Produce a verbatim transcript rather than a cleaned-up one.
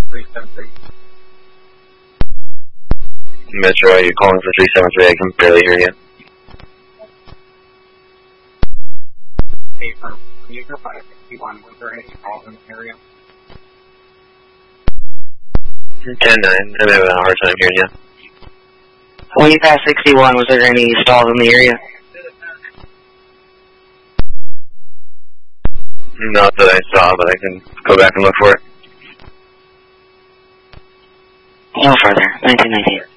three seven three. Metro, you're calling for three seven three, I can barely hear you. Hey, for user five sixty-one, was there any calls in the area? ten nine, I'm having a hard time hearing you. When you passed sixty-one, was there any stalls in the area? Not that I saw, but I can go back and look for it. No further. nineteen nineteen.